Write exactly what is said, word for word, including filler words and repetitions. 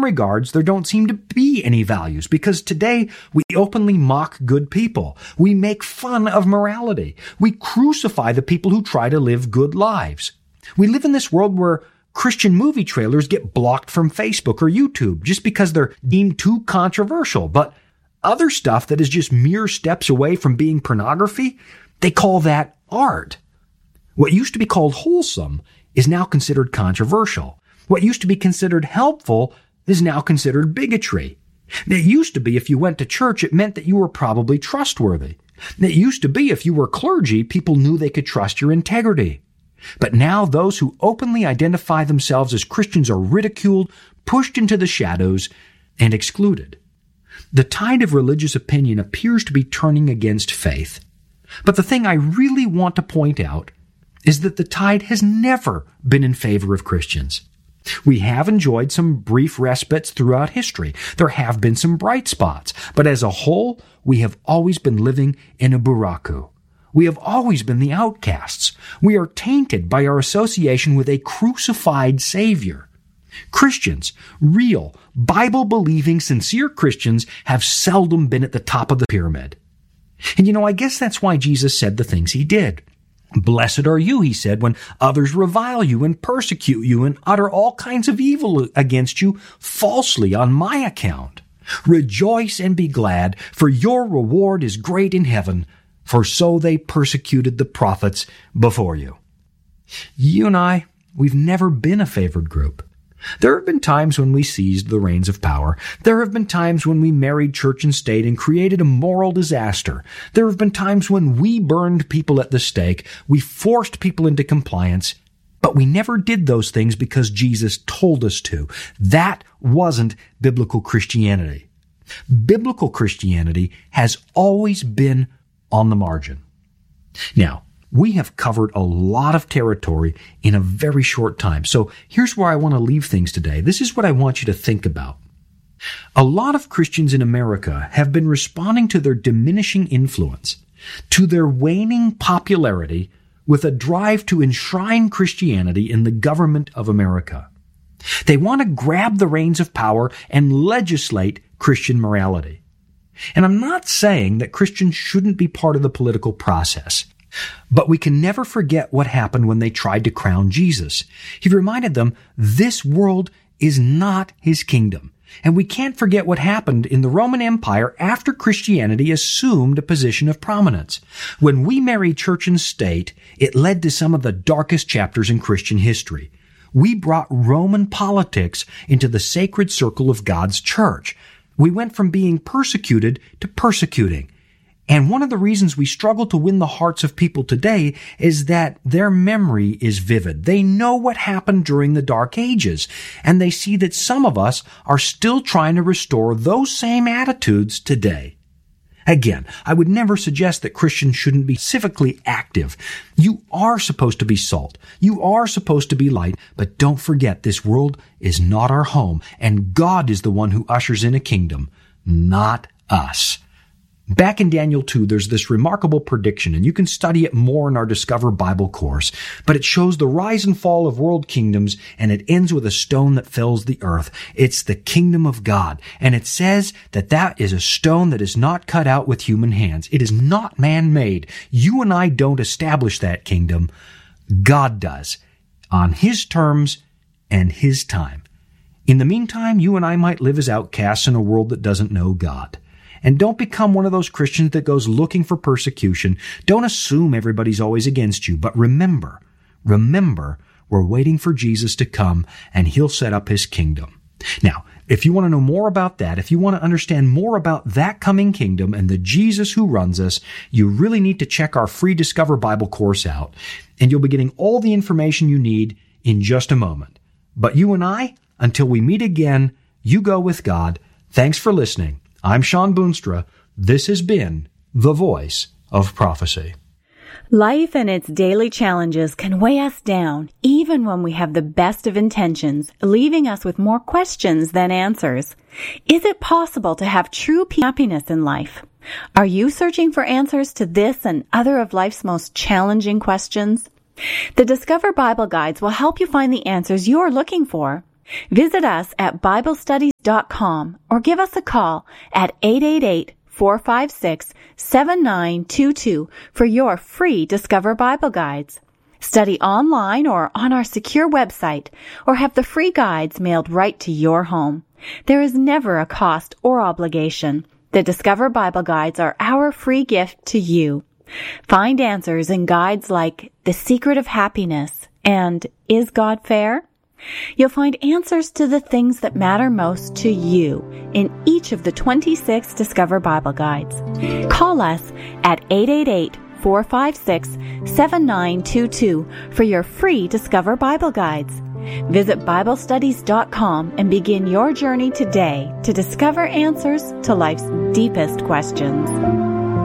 regards, there don't seem to be any values because today we openly mock good people. We make fun of morality. We crucify the people who try to live good lives. We live in this world where Christian movie trailers get blocked from Facebook or YouTube just because they're deemed too controversial. But other stuff that is just mere steps away from being pornography, they call that art. What used to be called wholesome is now considered controversial. What used to be considered helpful is now considered bigotry. It used to be if you went to church, it meant that you were probably trustworthy. It used to be if you were clergy, people knew they could trust your integrity. But now those who openly identify themselves as Christians are ridiculed, pushed into the shadows, and excluded. The tide of religious opinion appears to be turning against faith. But the thing I really want to point out is that the tide has never been in favor of Christians. We have enjoyed some brief respites throughout history. There have been some bright spots, but as a whole, we have always been living in a buraku. We have always been the outcasts. We are tainted by our association with a crucified Savior. Christians, real, Bible-believing, sincere Christians, have seldom been at the top of the pyramid. And you know, I guess that's why Jesus said the things he did. Blessed are you, he said, when others revile you and persecute you and utter all kinds of evil against you falsely on my account. Rejoice and be glad, for your reward is great in heaven, for so they persecuted the prophets before you. You and I, we've never been a favored group. There have been times when we seized the reins of power. There have been times when we married church and state and created a moral disaster. There have been times when we burned people at the stake. We forced people into compliance. But we never did those things because Jesus told us to. That wasn't biblical Christianity. Biblical Christianity has always been on the margin. Now, we have covered a lot of territory in a very short time. So here's where I want to leave things today. This is what I want you to think about. A lot of Christians in America have been responding to their diminishing influence, to their waning popularity, with a drive to enshrine Christianity in the government of America. They want to grab the reins of power and legislate Christian morality. And I'm not saying that Christians shouldn't be part of the political process. But we can never forget what happened when they tried to crown Jesus. He reminded them, this world is not his kingdom. And we can't forget what happened in the Roman Empire after Christianity assumed a position of prominence. When we married church and state, it led to some of the darkest chapters in Christian history. We brought Roman politics into the sacred circle of God's church. We went from being persecuted to persecuting. And one of the reasons we struggle to win the hearts of people today is that their memory is vivid. They know what happened during the Dark Ages, and they see that some of us are still trying to restore those same attitudes today. Again, I would never suggest that Christians shouldn't be civically active. You are supposed to be salt. You are supposed to be light, but don't forget this world is not our home, and God is the one who ushers in a kingdom, not us. Back in Daniel two, there's this remarkable prediction, and you can study it more in our Discover Bible course, but it shows the rise and fall of world kingdoms, and it ends with a stone that fills the earth. It's the kingdom of God, and it says that that is a stone that is not cut out with human hands. It is not man-made. You and I don't establish that kingdom. God does, on his terms and his time. In the meantime, you and I might live as outcasts in a world that doesn't know God. And don't become one of those Christians that goes looking for persecution. Don't assume everybody's always against you. But remember, remember, we're waiting for Jesus to come and he'll set up his kingdom. Now, if you want to know more about that, if you want to understand more about that coming kingdom and the Jesus who runs us, you really need to check our free Discover Bible course out. And you'll be getting all the information you need in just a moment. But you and I, until we meet again, you go with God. Thanks for listening. I'm Sean Boonstra. This has been The Voice of Prophecy. Life and its daily challenges can weigh us down, even when we have the best of intentions, leaving us with more questions than answers. Is it possible to have true happiness in life? Are you searching for answers to this and other of life's most challenging questions? The Discover Bible Guides will help you find the answers you're looking for. Visit us at Bible Studies dot com or give us a call at eight eight eight, four five six, seven nine two two for your free Discover Bible Guides. Study online or on our secure website, or have the free guides mailed right to your home. There is never a cost or obligation. The Discover Bible Guides are our free gift to you. Find answers in guides like The Secret of Happiness and Is God Fair? You'll find answers to the things that matter most to you in each of the twenty-six Discover Bible Guides. Call us at eight eight eight, four five six, seven nine two two for your free Discover Bible Guides. Visit Bible Studies dot com and begin your journey today to discover answers to life's deepest questions.